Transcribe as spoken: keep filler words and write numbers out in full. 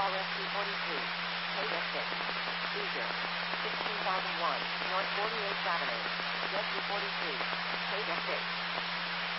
R S two forty-three, K S six, Leisure, sixteen thousand one, North forty-eighth Avenue, Z two forty-three, K S six.